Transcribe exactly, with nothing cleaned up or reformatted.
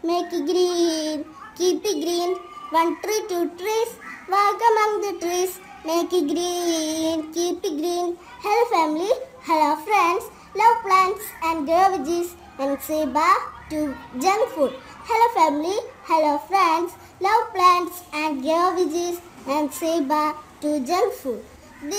make it green, keep it green. One tree, two trees, walk among the trees, make it green, keep it green. Hello family, hello friends, love plants and grow veggies and say bye to junk food. Hello family, hello friends, love plants and grow veggies and say bye to junk food.